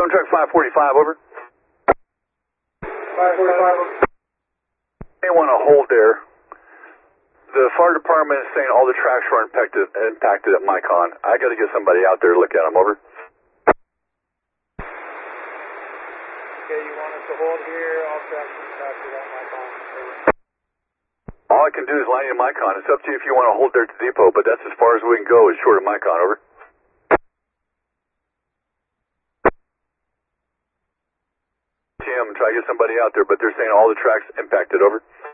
Truck 545, over. 545. May want to hold there. The fire department is saying all the tracks were impacted at Micon. I got to get somebody out there to look at them, over. Okay, you want us to hold here, all tracks impacted at Micon. All I can do is line in Micon. It's up to you if you want to hold there at the depot, but that's as far as we can go is short of Micon, over. Tim, try to get somebody out there, but they're saying all the tracks impacted, over.